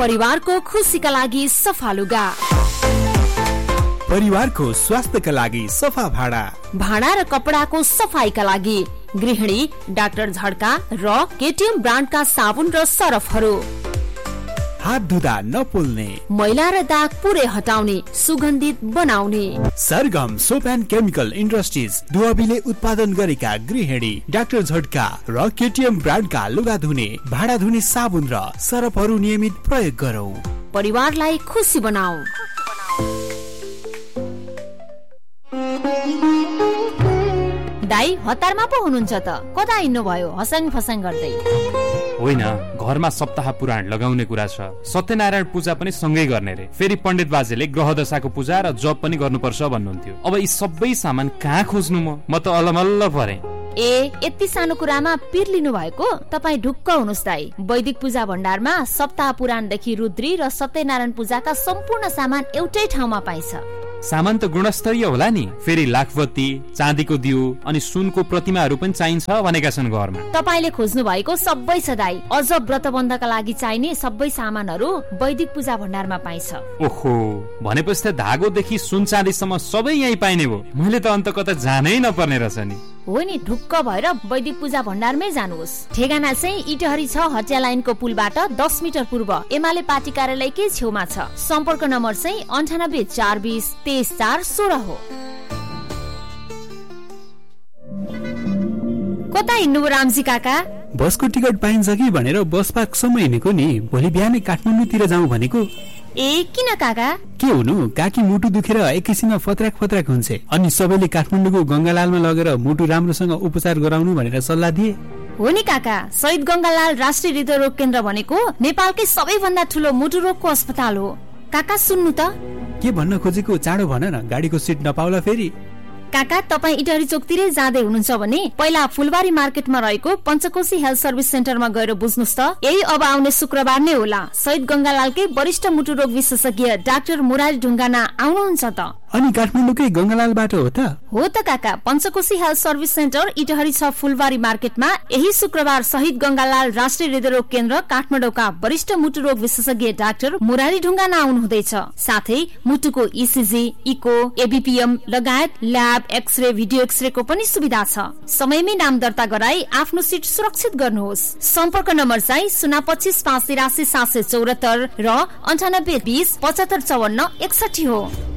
परिवारको खुसीका लागि सफा लुगा, परिवारको स्वास्थ्यका लागि सफा भाडा, भाडा र कपडाको सफाईका लागि गृहिणी डाक्टर झड्का र केटीएम ब्रान्डका साबुन र सरफहरू, हात धुँदा नपोल्ने, मैला र दाग पुरै हटाउने, सुगन्धित बनाउने। सरगम सोप एन्ड केमिकल इन्डस्ट्रिज दुवाबीले उत्पादन गरेका गृहिणी डाक्टर झड्का र केटीएम ब्रान्डका लुगा धुने, भाडा धुने साबुन र सरफहरू नियमित प्रयोग गरौं। परिवारलाई खुसी बनाऊ। दाइ हतारमा पो हुनुहुन्छ त, कता हिँड्नु भयो हसाङ फसाङ गर्दै? होइन, घरमा सप्ताह पुराण लगाउने कुरा छ। सत्यनारायण पूजा पनि सँगै गर्ने रे। फेरि पण्डित बाजेले ग्रह दशाको पूजा र जप पनि गर्नुपर्छ भन्नुहुन्थ्यो। अब यी सबै सामान कहाँ खोज्नु? म त अलमल्ल परे। यति सानो कुरामा पिर लिनु भएको? तपाईँ ढुक्क हुनुहोस् दाइ। वैदिक पूजा भण्डारमा सप्ताह पुराणदेखि रुद्री र सत्यनारायण पूजाका सम्पूर्ण सामान एउटै ठाउँमा पाइन्छ। सामान त गुणस्तरीय होला नि। फेरि लाखबत्ती, चाँदीको दियो अनि सुनको प्रतिमाहरू पनि चाहिन्छ भनेका छन् घरमा। तपाईले खोज्नु भएको सबै छ दाइ। अझ व्रतबन्धका लागि चाहिने सबै सामानहरू वैदिक पूजा भण्डारमा पाइन्छ। ओहो, भनेपछि त धागोदेखि सुन चाँदीसम्म सबै यही पाइने भो। मैले त अन्त कता जानै नपर्ने रहेछ नि। हो नि, ढुक्क भएर वैदिक पूजा भण्डारमै जानुहोस्। ठेगाना चाहिँ इटहरी 6 हटिया लाइनको पुलबाट 10 मिटर पूर्व एमाले पार्टी कार्यालयकै छेउमा छ। सम्पर्क नम्बर चाहिँ 98 420 23 416 हो। कता हिँड्नु रामजी काका? बसको टिकट पाइन्छ कि भनेर बस पार्कसम्म हिँडेको नि। भोलि बिहानै काठमाडौँतिर जाउँ भनेको। किन काका? के हुनु, काकी मुटु दुखेर एकैछिनमा फत्राक फत्राक हुन्छ। अनि सबैले काठमाडौँको गंगालालमा लगेर मुटु राम्रोसँग उपचार गराउनु भनेर सल्लाह दिए। हो नि काका, शहीद गंगालाल राष्ट्रिय हृदयरोग केन्द्र भनेको नेपालकै सबैभन्दा ठुलो मुटु रोगको अस्पताल हो। काका सुन्नु त। के भन्न खोजेको चाँडो भन न, गाडीको सिट नपाउला फेरि। काका, तपाईँ इटहरी चोकतिरै जाँदै हुनुहुन्छ भने पहिला फुलबारी मार्केटमा रहेको पञ्चकोशी हेल्थ सर्भिस सेन्टरमा गएर बुझ्नुस् त। यही अब आउने शुक्रबार नै होला। शहीद गंगालालकै वरिष्ठ मुटु रोग विशेषज्ञ डाक्टर मुरारी ढुङ्गाना आउनुहुन्छ त। अनि काठमाडौँकै गंगालालबाट हो त? हो त काका। Panchkoshi health service centre Itahari 6 फुलबारी मार्केटमा यही शुक्रबार शहीद गंगालाल राष्ट्रिय हृदयरोग केन्द्र काठमाडौँका वरिष्ठ मुटु रोग विशेषज्ञ डाक्टर मुरारी ढुङ्गाना आउनुहुँदैछ। साथै मुटुको इसिजी, इको, एबिपिएम लगायत ल्याब, एक्सरे, भिडियो एक्सरेको पनि सुविधा छ। समयमै नाम दर्ता गराई आफ्नो सिट सुरक्षित गर्नुहोस्। सम्पर्क नम्बर चाहिँ 025 583 774 र 98 20 75 54 61 हो।